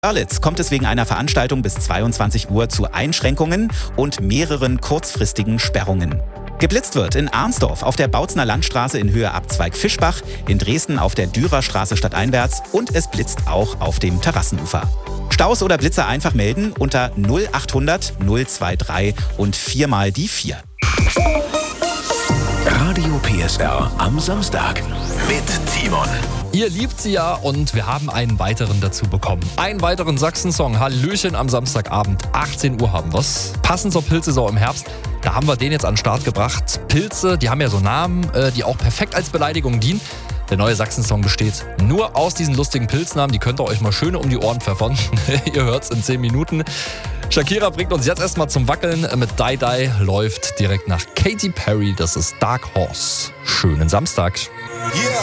Görlitz kommt es wegen einer Veranstaltung bis 22 Uhr zu Einschränkungen und mehreren kurzfristigen Sperrungen. Geblitzt wird in Arnsdorf auf der Bautzner Landstraße in Höhe Abzweig Fischbach, in Dresden auf der Dürerstraße stadteinwärts und es blitzt auch auf dem Terrassenufer. Staus oder Blitzer einfach melden unter 0800 023 und 4 mal die 4. Radio PSR am Samstag mit Timon. Ihr liebt sie ja und wir haben einen weiteren dazu bekommen. Einen weiteren Sachsen-Song. Hallöchen am Samstagabend. 18 Uhr haben wir's. Passend zur Pilzsaison im Herbst. Da haben wir den jetzt an den Start gebracht. Pilze, die haben ja so Namen, die auch perfekt als Beleidigung dienen. Der neue Sachsen-Song besteht nur aus diesen lustigen Pilznamen. Die könnt ihr euch mal schön um die Ohren pfeffern. Ihr hört's in 10 Minuten. Shakira bringt uns jetzt erstmal zum Wackeln. Mit Die Die läuft direkt nach Katy Perry. Das ist Dark Horse. Schönen Samstag. Yeah.